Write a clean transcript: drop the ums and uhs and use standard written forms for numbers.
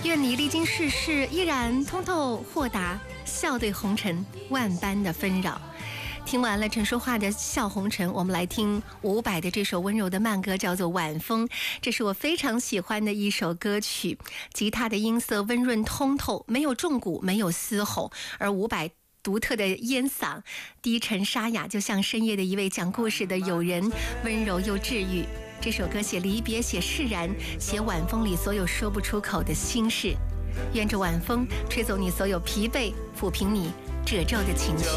愿你历经世事依然通透豁达，笑对红尘万般的纷扰。听完了陈淑桦的《笑红尘》，我们来听伍佰的这首温柔的慢歌，叫做《晚风》。这是我非常喜欢的一首歌曲，吉他的音色温润通透，没有重鼓，没有嘶吼，而伍佰独特的烟嗓低沉沙哑，就像深夜的一位讲故事的友人，温柔又治愈。这首歌写离别，写释然，写晚风里所有说不出口的心事。愿这晚风吹走你所有疲惫，抚平你褶皱的情绪。